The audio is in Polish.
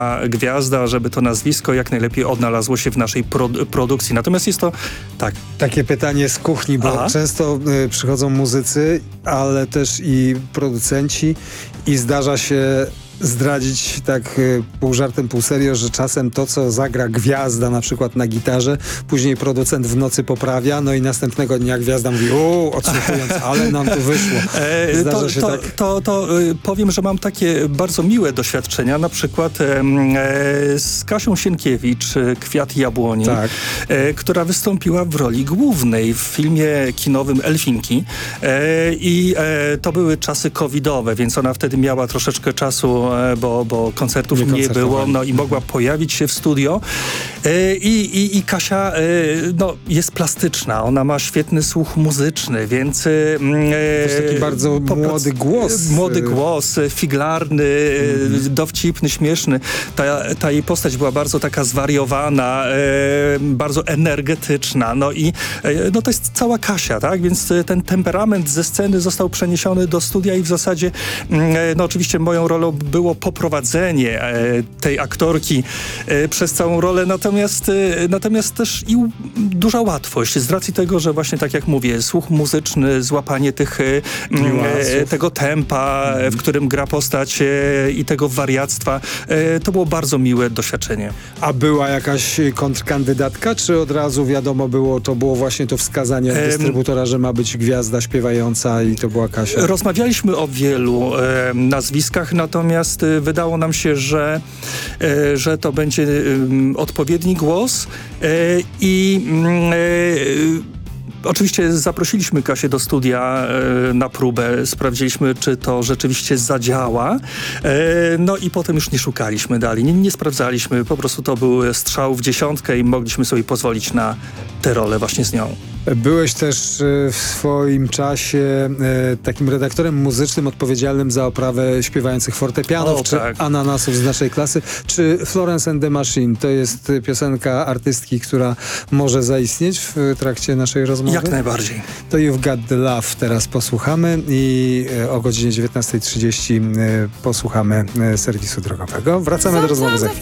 gwiazda, żeby to nazwisko jak najlepiej odnalazło się w naszej produkcji. Natomiast jest to tak. Takie pytanie z kuchni, bo często przychodzą muzycy, ale też i producenci i zdarza się zdradzić tak pół żartem, pół serio, że czasem to, co zagra gwiazda na przykład na gitarze, później producent w nocy poprawia, no i następnego dnia gwiazda mówi, odsłuchując, ale nam tu wyszło. Zdarza się tak. Powiem, że mam takie bardzo miłe doświadczenia, na przykład z Kasią Sienkiewicz, Kwiat Jabłoni, która wystąpiła w roli głównej w filmie kinowym Elfinki i to były czasy covidowe, więc ona wtedy miała troszeczkę czasu, bo koncertów nie było, no i mogła pojawić się w studio. I Kasia jest plastyczna, ona ma świetny słuch muzyczny, więc też taki bardzo młody głos. Młody głos, figlarny, dowcipny, śmieszny. Ta jej postać była bardzo taka zwariowana, bardzo energetyczna. No i to jest cała Kasia, tak? Więc ten temperament ze sceny został przeniesiony do studia i w zasadzie oczywiście moją rolą było poprowadzenie tej aktorki przez całą rolę, natomiast też i duża łatwość z racji tego, że właśnie tak jak mówię, słuch muzyczny, złapanie tego tempa, w którym gra postać i tego wariactwa, to było bardzo miłe doświadczenie. A była jakaś kontrkandydatka, czy od razu wiadomo było właśnie to wskazanie dystrybutora, że ma być gwiazda śpiewająca i to była Kasia? Rozmawialiśmy o wielu nazwiskach, natomiast wydało nam się, że to będzie odpowiedni głos i oczywiście zaprosiliśmy Kasię do studia na próbę, sprawdziliśmy, czy to rzeczywiście zadziała, i potem już nie szukaliśmy dalej, nie sprawdzaliśmy, po prostu to był strzał w dziesiątkę i mogliśmy sobie pozwolić na tę rolę właśnie z nią. Byłeś też w swoim czasie takim redaktorem muzycznym odpowiedzialnym za oprawę śpiewających fortepianów, czy Ananasów z naszej klasy, czy Florence and the Machine. To jest piosenka artystki, która może zaistnieć w trakcie naszej rozmowy? Jak najbardziej. To You've Got the Love teraz posłuchamy i o godzinie 19:30 posłuchamy serwisu drogowego. Wracamy do rozmowy za chwilę.